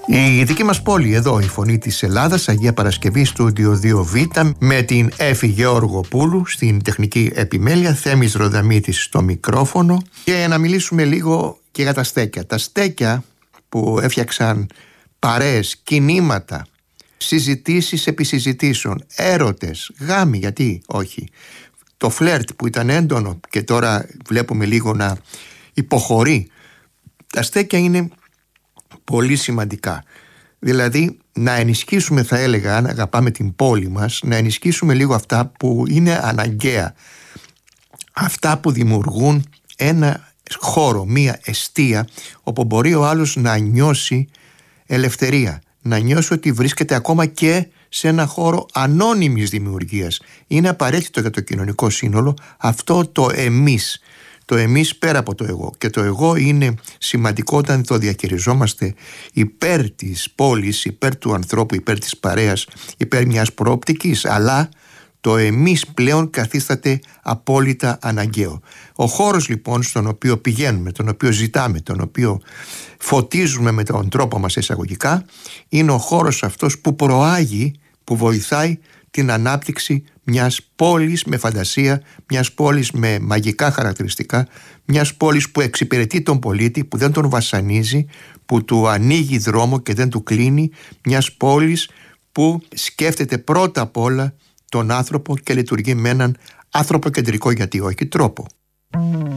Η δική μας πόλη εδώ, η Φωνή της Ελλάδας, Αγία Παρασκευή, στούντιο 2Β, με την Έφη Γεωργοπούλου στην τεχνική επιμέλεια, Θέμης Ροδαμίτης στο μικρόφωνο, και να μιλήσουμε λίγο και για τα στέκια. Τα στέκια που έφτιαξαν παρέες, κινήματα, συζητήσεις επί συζητήσεων, έρωτες, γάμοι, γιατί όχι. Το φλερτ που ήταν έντονο και τώρα βλέπουμε λίγο να υποχωρεί. Τα στέκια είναι πολύ σημαντικά. Δηλαδή να ενισχύσουμε, θα έλεγα, αν αγαπάμε την πόλη μας, να ενισχύσουμε λίγο αυτά που είναι αναγκαία. Αυτά που δημιουργούν ένα χώρο, μία εστία όπου μπορεί ο άλλος να νιώσει ελευθερία, να νιώσει ότι βρίσκεται ακόμα και σε ένα χώρο ανώνυμης δημιουργίας. Είναι απαραίτητο για το κοινωνικό σύνολο αυτό το εμείς. Το εμείς πέρα από το εγώ. Και το εγώ είναι σημαντικό όταν το διαχειριζόμαστε υπέρ της πόλης, υπέρ του ανθρώπου, υπέρ της παρέας, υπέρ μιας προοπτικής. Αλλά το εμείς πλέον καθίσταται απόλυτα αναγκαίο. Ο χώρος λοιπόν στον οποίο πηγαίνουμε, τον οποίο ζητάμε, τον οποίο φωτίζουμε με τον τρόπο μας εισαγωγικά, είναι ο χώρος αυτός που προάγει, που βοηθάει την ανάπτυξη μιας πόλης με φαντασία, μιας πόλης με μαγικά χαρακτηριστικά, μιας πόλης που εξυπηρετεί τον πολίτη, που δεν τον βασανίζει, που του ανοίγει δρόμο και δεν του κλείνει, μιας πόλης που σκέφτεται πρώτα απ' όλα τον άνθρωπο και λειτουργεί με έναν ανθρωποκεντρικό, γιατί όχι, τρόπο.